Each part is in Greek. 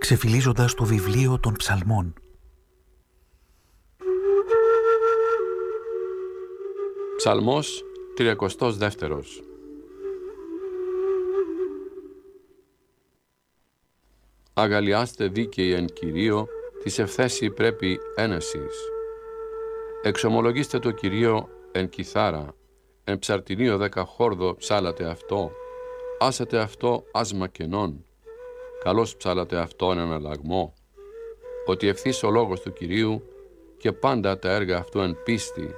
ξεφυλίζοντας το βιβλίο των ψαλμών. Ψαλμός 32. Αγαλιάστε δίκαιοι εν Κυρίω, της ευθέσει πρέπει ένεσης. Εξομολογήστε το Κυρίω εν κιθάρα, εν ψαρτινίο 10 χόρδο ψάλατε αυτό, άσατε αυτό άσμα κενών, καλώς ψάλατε αυτό εν αναλλαγμό, ότι ευθύς ο λόγος του Κυρίου και πάντα τα έργα αυτού εν πίστη.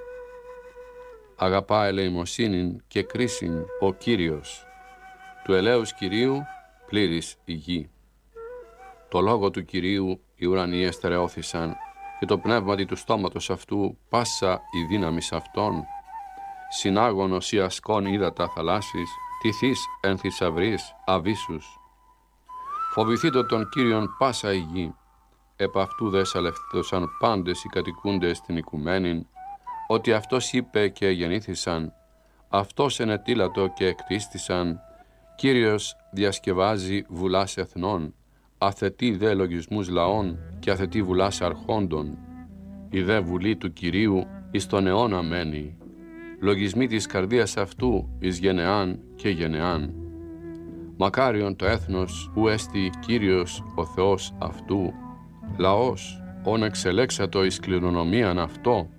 Αγαπά ελεημοσύνην και κρίσιν ο Κύριος, του ελέους Κυρίου πλήρης η γη. Το λόγο του Κυρίου οι ουρανοί εστερεώθησαν και το πνεύματι του στόματος αυτού πάσα η δύναμις αυτών. Συνάγωνος ή ασκών ύδατα θαλάσσης, τυθείς εν θησαυρείς αβύσσους. Φοβηθείτε τον Κύριον πάσα η γη, επ' αυτού δε σαλευθήκωσαν πάντες οι κατοικούντες στην οικουμένην, ότι αυτός είπε και γεννήθησαν, αυτός ενετήλατο και εκτίστησαν, Κύριος διασκευάζει βουλάς εθνών, αθετεί δε λογισμούς λαών και αθετεί βουλάς αρχόντων. Η δε βουλή του Κυρίου εις τον αιώνα μένει, λογισμοί της καρδίας αυτού εις γενεάν και γενεάν. Μακάριον το έθνος ου έστι Κύριος ο Θεός αυτού, λαός όν εξελέξατο εις κληρονομίαν αυτό.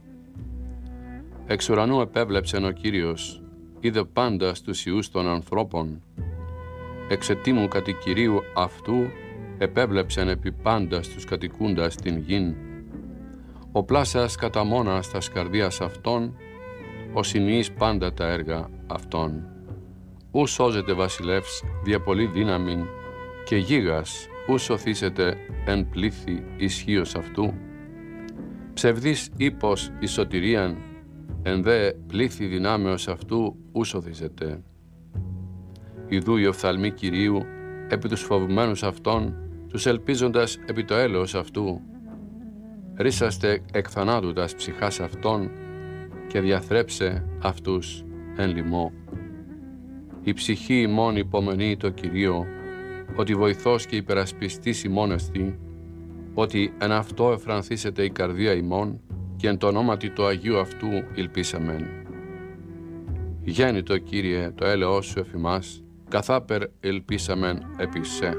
Εξ ουρανού επέβλεψεν ο Κύριος, είδε πάντα στους ιούς των ανθρώπων. Εξαιτήμου κατ' Κυρίου αυτού επέβλεψεν επί πάντα στους κατοικούντας την γην. Ο πλάσας κατά μόνας τας καρδίας αυτών, ο συνείς πάντα τα έργα αυτών. Ου σώζεται βασιλεύς δια πολύ δύναμην και γίγας ου σωθήσεται εν πλήθη ισχύος αυτού. Ψευδής ύπος εις σωτηρίαν, εν δε πλήθη δυνάμεως αυτού ου σωθήσεται. Ιδού οι οφθαλμοί Κυρίου επί τους φοβουμένους αυτών, τους ελπίζοντας επί το έλεος αυτού. Ρίσαστε εκ θανάτου τας ψυχάς αυτών και διαθρέψε αυτούς εν λιμώ. Η ψυχή ημών υπομενεί το Κυρίο, ότι βοηθός και υπερασπιστής ημών εστι, ότι εν αυτό εφρανθήσεται η καρδία ημών και εν το ονόματι του Αγίου αυτού υλπίσαμεν. Γέννητο Κύριε το έλεος σου εφ' ημάς, καθάπερ ελπίσαμεν επί σε.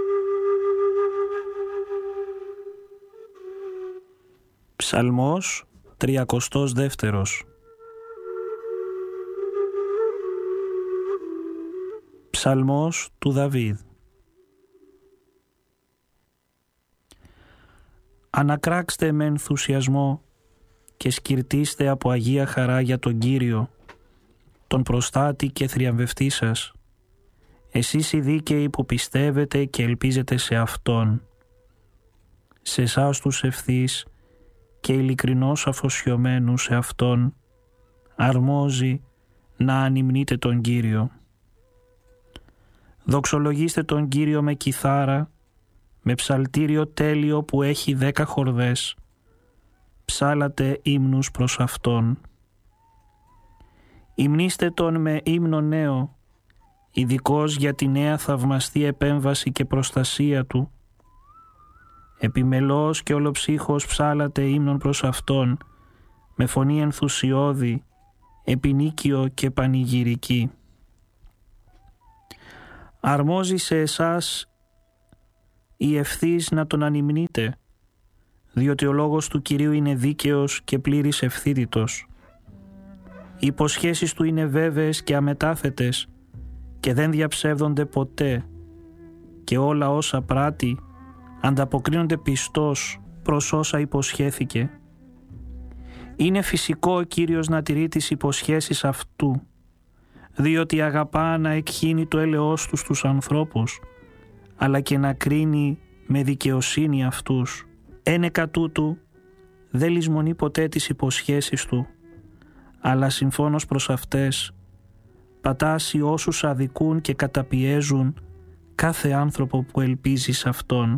Ψαλμός 32. Ψαλμός του Δαβίδ. Ανακράξτε με ενθουσιασμό και σκυρτήστε από αγία χαρά για τον Κύριο, τον προστάτη και θριαμβευτή σας, εσείς οι δίκαιοι που πιστεύετε και ελπίζετε σε Αυτόν. Σε εσάς τους ευθύς και ειλικρινώς αφοσιωμένους σε Αυτόν, αρμόζει να ανυμνείτε τον Κύριο. Δοξολογήστε τον Κύριο με κιθάρα, με ψαλτήριο τέλειο που έχει 10 χορδές. Ψάλατε ύμνους προς Αυτόν. Υμνήστε Τον με ύμνο νέο, ειδικώς για τη νέα θαυμαστή επέμβαση και προστασία Του. Επιμελώς και ολοψύχως ψάλατε ύμνον προς Αυτόν, με φωνή ενθουσιώδη, επινίκιο και πανηγυρική. Αρμόζει σε εσάς η ευθύς να Τον ανυμνείτε, διότι ο λόγος του Κυρίου είναι δίκαιος και πλήρης ευθύτητος. Οι υποσχέσεις Του είναι βέβαιες και αμετάθετες και δεν διαψεύδονται ποτέ, και όλα όσα πράττει ανταποκρίνονται πιστός προς όσα υποσχέθηκε. Είναι φυσικό ο Κύριος να τηρεί τις υποσχέσεις Αυτού, διότι αγαπά να εκχύνει το έλεος Του στους ανθρώπους, αλλά και να κρίνει με δικαιοσύνη αυτούς. Ένεκα τούτου δεν λησμονεί ποτέ τις υποσχέσεις Του, αλλά συμφώνως προς αυτές πατάσει όσους αδικούν και καταπιέζουν κάθε άνθρωπο που ελπίζει σε Αυτόν.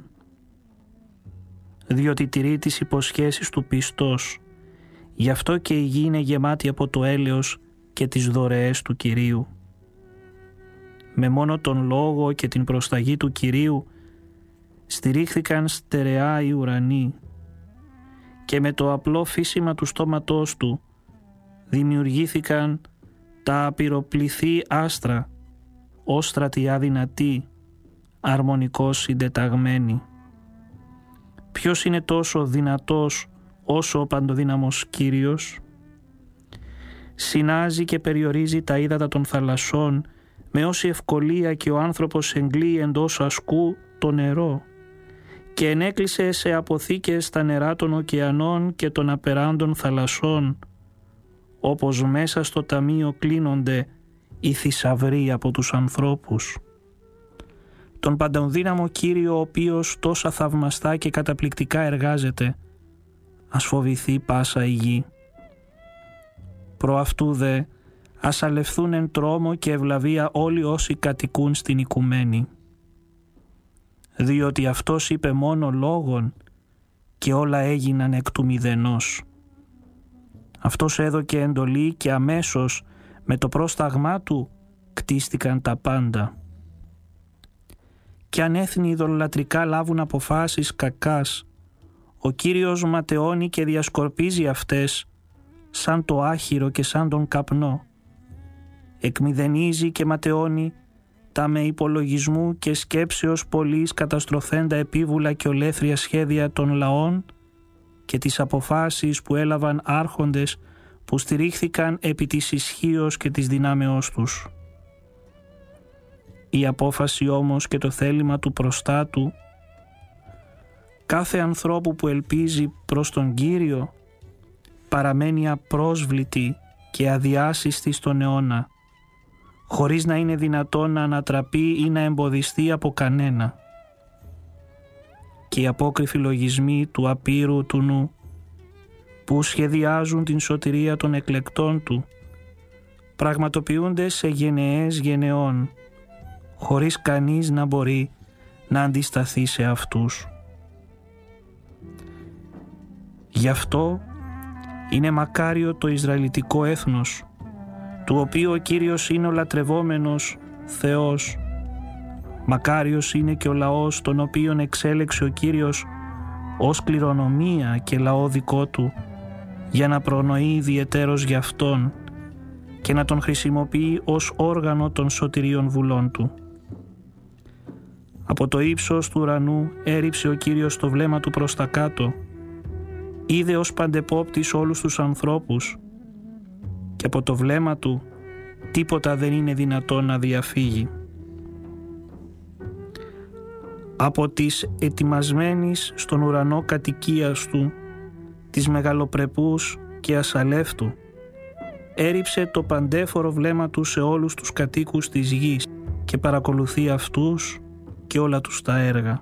Διότι τηρεί τις υποσχέσεις Του πιστός, γι' αυτό και η γη είναι γεμάτη από το έλεος και τις δωρεές του Κυρίου. Με μόνο τον λόγο και την προσταγή του Κυρίου στηρίχθηκαν στερεά οι ουρανοί και με το απλό φύσιμα του στόματός του δημιουργήθηκαν τα απειροπληθή άστρα, όστρατοι αδυνατοί, αρμονικώς συντεταγμένοι. Ποιος είναι τόσο δυνατός όσο ο παντοδύναμος Κύριος? Συνάζει και περιορίζει τα ύδατα των θαλασσών με όση ευκολία και ο άνθρωπος εγκλεί εντός ασκού το νερό και ενέκλεισε σε αποθήκες τα νερά των ωκεανών και των απεράντων θαλασσών, όπως μέσα στο ταμείο κλείνονται οι θησαυροί από τους ανθρώπους. Τον παντοδύναμο Κύριο, ο οποίος τόσα θαυμαστά και καταπληκτικά εργάζεται, ας φοβηθεί πάσα η γη. Προ αυτού δε ας αλευθούν εν τρόμο και ευλαβία όλοι όσοι κατοικούν στην οικουμένη. Διότι αυτός είπε μόνο λόγον και όλα έγιναν εκ του μηδενός. Αυτός έδωκε εντολή και αμέσως με το πρόσταγμά του κτίστηκαν τα πάντα. Κι αν έθνη ειδωλολατρικά λάβουν αποφάσεις κακάς, ο Κύριος ματαιώνει και διασκορπίζει αυτές σαν το άχυρο και σαν τον καπνό. Εκμηδενίζει και ματαιώνει τα με υπολογισμού και σκέψεως πολλής καταστρωθέντα επίβουλα και ολέθρια σχέδια των λαών και τις αποφάσεις που έλαβαν άρχοντες που στηρίχθηκαν επί της ισχύως και της δυνάμεώς τους. Η απόφαση όμως και το θέλημα του προστάτου κάθε ανθρώπου που ελπίζει προς τον Κύριο παραμένει απρόσβλητη και αδιάσυστη στον αιώνα, χωρίς να είναι δυνατόν να ανατραπεί ή να εμποδιστεί από κανένα. Και οι απόκριφοι λογισμοί του απείρου του νου, που σχεδιάζουν την σωτηρία των εκλεκτών του, πραγματοποιούνται σε γενεές γενεών, χωρίς κανείς να μπορεί να αντισταθεί σε αυτούς. Γι' αυτό είναι μακάριο το Ισραηλιτικό έθνος, του οποίου ο Κύριος είναι ο λατρευόμενος Θεός. Μακάριος είναι και ο λαός τον οποίον εξέλεξε ο Κύριος ως κληρονομία και λαό δικό του, για να προνοεί ιδιαιτέρως για Αυτόν και να τον χρησιμοποιεί ως όργανο των σωτηρίων βουλών του. Από το ύψος του ουρανού έριψε ο Κύριος το βλέμμα του προς τα κάτω, είδε ως παντεπόπτης όλους τους ανθρώπους και από το βλέμμα του τίποτα δεν είναι δυνατόν να διαφύγει. Από της ετοιμασμένης στον ουρανό κατοικίας του, της μεγαλοπρεπούς και ασαλεύτου, έριψε το παντέφορο βλέμμα του σε όλους τους κατοίκους της γης και παρακολουθεί αυτούς και όλα τους τα έργα.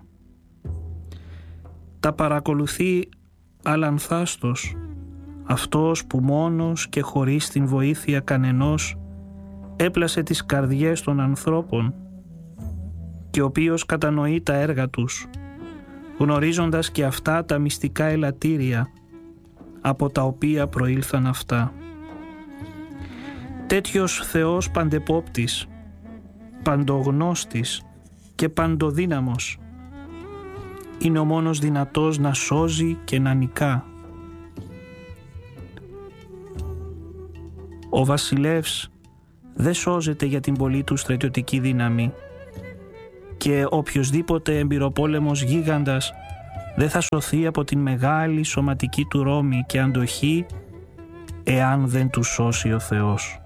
Τα παρακολουθεί αλανθάστος, αυτός που μόνος και χωρίς την βοήθεια κανενός έπλασε τις καρδιές των ανθρώπων και ο οποίος κατανοεί τα έργα τους, γνωρίζοντας και αυτά τα μυστικά ελαττήρια από τα οποία προήλθαν αυτά. Τέτοιος Θεός παντεπόπτης, παντογνώστης και παντοδύναμος είναι ο μόνος δυνατός να σώζει και να νικά. Ο βασιλεύς δεν σώζεται για την πολλή του στρατιωτική δύναμη και οποιοσδήποτε εμπειροπόλεμος γίγαντας δεν θα σωθεί από την μεγάλη σωματική του ρόμη και αντοχή εάν δεν του σώσει ο Θεός.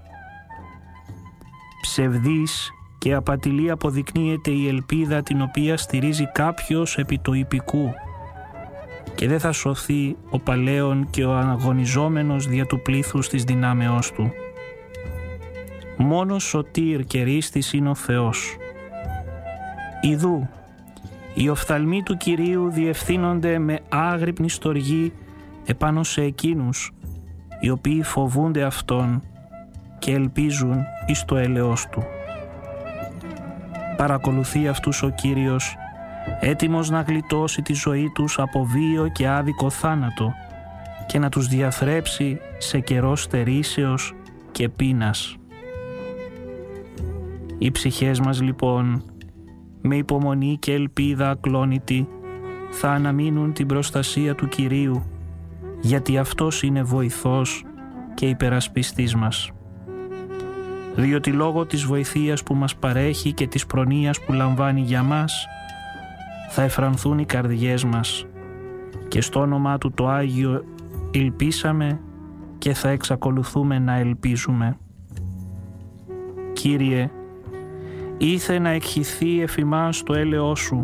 Ψευδής και απατηλή αποδεικνύεται η ελπίδα την οποία στηρίζει κάποιος επί του ιππικού και δεν θα σωθεί ο παλαίον και ο αγωνιζόμενος δια του πλήθους της δυνάμεώς του. Μόνος σωτήρ και ρίστης είναι ο Θεός. Ιδού, οι οφθαλμοί του Κυρίου διευθύνονται με άγρυπνη στοργή επάνω σε εκείνους οι οποίοι φοβούνται Αυτόν και ελπίζουν εις το έλεος Του. Παρακολουθεί αυτούς ο Κύριος, έτοιμος να γλιτώσει τη ζωή τους από βίο και άδικο θάνατο και να τους διαθρέψει σε καιρό στερήσεως και πείνας. Οι ψυχές μας λοιπόν, με υπομονή και ελπίδα ακλόνητη, θα αναμείνουν την προστασία του Κυρίου, γιατί Αυτός είναι βοηθός και υπερασπιστής μας. Διότι λόγω της βοηθείας που μας παρέχει και της προνοίας που λαμβάνει για μας, θα εφρανθούν οι καρδιές μας και στο όνομά Του το Άγιο ελπίσαμε και θα εξακολουθούμε να ελπίζουμε. Κύριε, ήθε να εκχυθεί εφ' ημάς το έλεος Σου,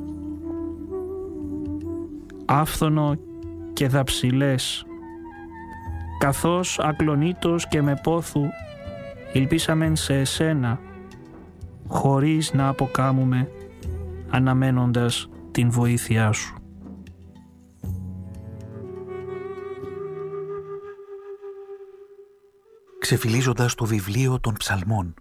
άφθονο και δαψιλές, καθώς ακλονήτως και με πόθου ελπίσαμεν σε Εσένα, χωρίς να αποκάμουμε, αναμένοντας την βοήθειά Σου. Ξεφυλίζοντας το βιβλίο των Ψαλμών.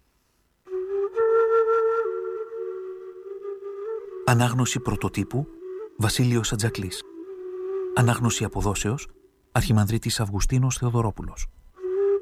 Ανάγνωση πρωτοτύπου Βασίλειος Ατζακλής. Ανάγνωση αποδόσεως Αρχιμανδρίτης Αυγουστίνος Θεοδωρόπουλος.